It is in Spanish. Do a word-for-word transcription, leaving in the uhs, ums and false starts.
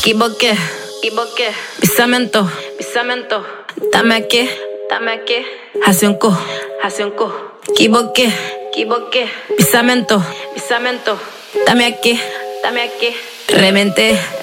equivoqué, equivoqué. Pisamento, pisamento. Dame aquí, dame aquí. Hace un co, hace un co. Equivoqué, equivoqué. Pisamento, pisamento. Dame aquí, dame aquí. Reventé,